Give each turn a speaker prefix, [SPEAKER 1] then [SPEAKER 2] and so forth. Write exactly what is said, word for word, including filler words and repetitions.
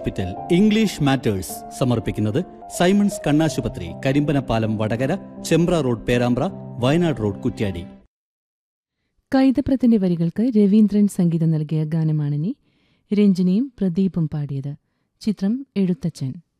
[SPEAKER 1] Hospital English matters സമർപ്പിക്കുന്നത് Symons കണ്ണാശുപത്രി, Karimbanapalam Vadakara, Chembra road Perambra, Wayanad road Kuttiadi.
[SPEAKER 2] കൈതപ്രത്തിന്റെ വരികൾക്ക് രവീന്ദ്രൻ സംഗീതം നൽകിയ ഗാനമാണിനി. രഞ്ജിനിയും പ്രദീപും പാടിയത്. ചിത്രം എഴുത്തച്ഛൻ.